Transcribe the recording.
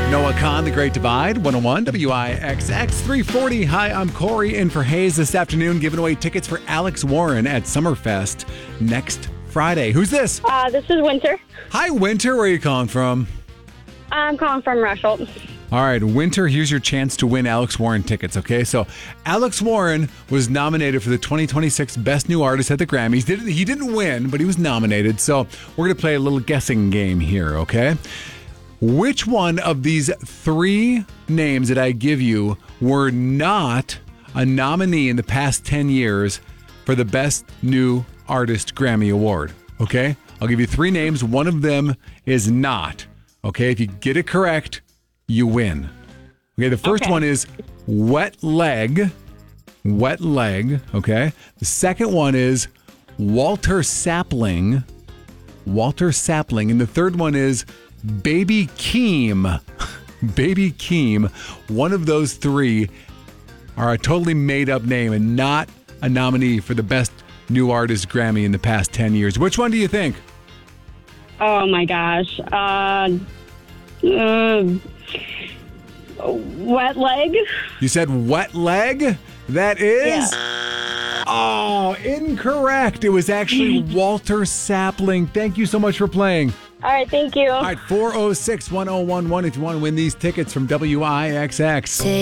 Noah Khan, The Great Divide, 101 WIXX 340. Hi, I'm Corey in for Hayes this afternoon, giving away tickets for Alex Warren at Summerfest next Friday. Who's this? This is Winter. Hi, Winter. Where are you calling from? I'm calling from Rushholt. All right, Winter, here's your chance to win Alex Warren tickets, okay? So Alex Warren was nominated for the 2026 Best New Artist at the Grammys. He didn't win, but he was nominated. So we're going to play a little guessing game here, okay? Which one of these three names that I give you were not a nominee in the past 10 years for the Best New Artist Grammy Award, okay? I'll give you three names. One of them is not, okay? If you get it correct, you win. Okay, the first one is Wet Leg. Wet Leg, okay? The second one is Walter Sapling. Walter Sapling. And the third one is Baby Keem. Baby Keem. One of those three are a totally made-up name and not a nominee for the Best New Artist Grammy in the past 10 years. Which one do you think? Oh, my gosh. Wet Leg? You said Wet Leg? That is... Oh, incorrect. It was actually Walter Sapling. Thank you so much for playing. All right, thank you. All right, 406-1011 if you want to win these tickets from WIXX.